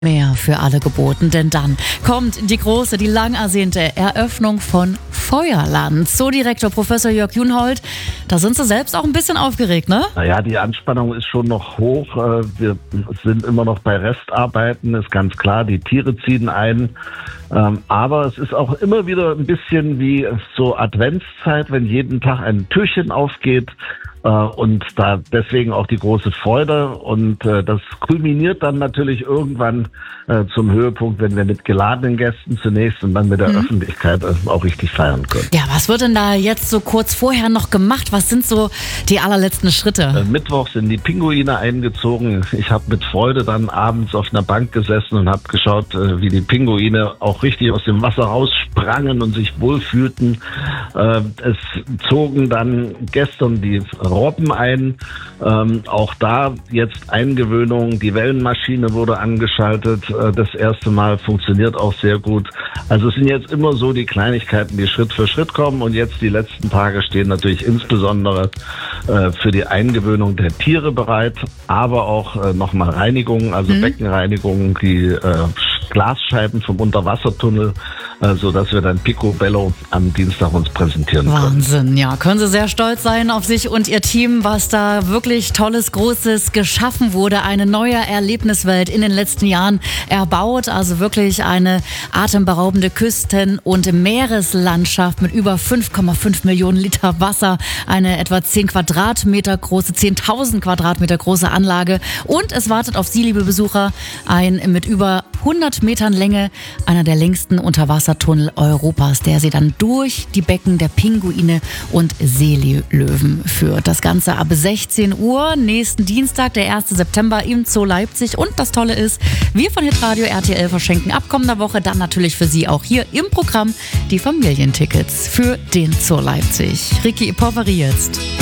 Mehr für alle geboten, denn dann kommt die große, die lang ersehnte Eröffnung von Feuerland. Zoodirektor Professor Jörg Junhold, da sind Sie selbst auch ein bisschen aufgeregt, ne? Naja, die Anspannung ist schon noch hoch. Wir sind immer noch bei Restarbeiten, ist ganz klar. Die Tiere ziehen ein. Aber es ist auch immer wieder ein bisschen wie so Adventszeit, wenn jeden Tag ein Türchen aufgeht. Und da deswegen auch die große Freude. Und das kulminiert dann natürlich irgendwann zum Höhepunkt, wenn wir mit geladenen Gästen zunächst und dann mit der Öffentlichkeit auch richtig feiern können. Ja, was wird denn da jetzt so kurz vorher noch gemacht? Was sind so die allerletzten Schritte? Mittwoch sind die Pinguine eingezogen. Ich habe mit Freude dann abends auf einer Bank gesessen und habe geschaut, wie die Pinguine auch richtig aus dem Wasser raussprangen und sich wohlfühlten. Es zogen dann gestern die Robben ein. Auch da jetzt Eingewöhnung. Die Wellenmaschine wurde angeschaltet. Das erste Mal funktioniert auch sehr gut. Also es sind jetzt immer so die Kleinigkeiten, die Schritt für Schritt kommen. Und jetzt die letzten Tage stehen natürlich insbesondere für die Eingewöhnung der Tiere bereit, aber auch nochmal Reinigung, also Beckenreinigung, die Glasscheiben vom Unterwassertunnel, so dass wir dann Picobello am Dienstag uns präsentieren können. Wahnsinn, ja. Können Sie sehr stolz sein auf sich und Ihr Team, was da wirklich Tolles, Großes geschaffen wurde. Eine neue Erlebniswelt in den letzten Jahren erbaut. Also wirklich eine atemberaubende Küsten- und Meereslandschaft mit über 5,5 Millionen Liter Wasser. Eine etwa 10 Quadratmeter große, 10.000 Quadratmeter große Anlage. Und es wartet auf Sie, liebe Besucher, ein mit über 100 Metern Länge, einer der längsten Unterwassertunnel Europas, der Sie dann durch die Becken der Pinguine und Seelöwen führt. Das Ganze ab 16 Uhr, nächsten Dienstag, der 1. September im Zoo Leipzig. Und das Tolle ist, wir von Hitradio RTL verschenken ab kommender Woche dann natürlich für Sie auch hier im Programm die Familientickets für den Zoo Leipzig. Ricky Poveri jetzt.